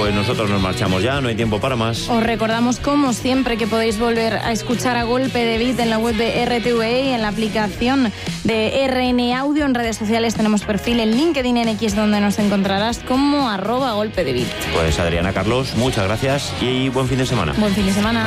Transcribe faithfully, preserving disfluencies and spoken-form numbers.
Pues nosotros nos marchamos ya, no hay tiempo para más. Os recordamos, como siempre, que podéis volver a escuchar A Golpe de Beat en la web de R T V E y en la aplicación de R N Audio. En redes sociales tenemos perfil en LinkedIn, en X, donde nos encontrarás como arroba golpe de beat. Pues Adriana, Carlos, muchas gracias y buen fin de semana. Buen fin de semana.